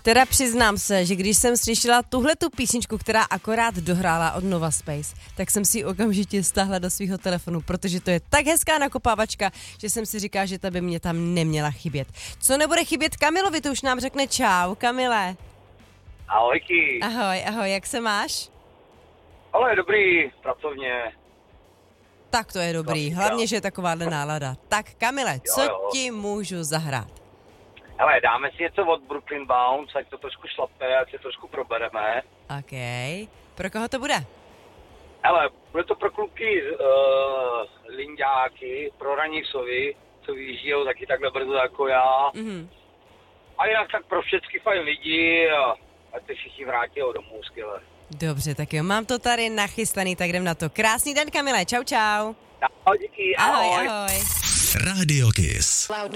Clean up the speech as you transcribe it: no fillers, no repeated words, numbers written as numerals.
Teda přiznám se, že když jsem slyšela tuhletu písničku, která akorát dohrála od Nova Space, tak jsem si ji okamžitě stáhla do svého telefonu, protože to je tak hezká nakopávačka, že jsem si říkala, že ta by mě tam neměla chybět. Co nebude chybět Kamilovi, to už nám řekne čau, Kamile. Ahojky. Ahoj, jak se máš? Ale dobrý, pracovně. Tak to je dobrý, hlavně, že je takováhle nálada. Tak Kamile, co ti můžu zahrát? Hele, dáme si něco od Brooklyn Bounce, ať to trošku šlape, ať se trošku probereme. OK. Pro koho to bude? Hele, bude to pro kluky linďáky, pro ranní sovy, co vyjíždějou taky takhle brzo jako já. Mhm. A jinak tak pro všechny fajn lidi a ať se všichni vrátí domů, skvěle. Dobře, tak jo, mám to tady nachystaný, tak jdem na to. Krásný den, Kamile, čau. Ahoj, díky, ahoj. Ahoj. Radio Kiss.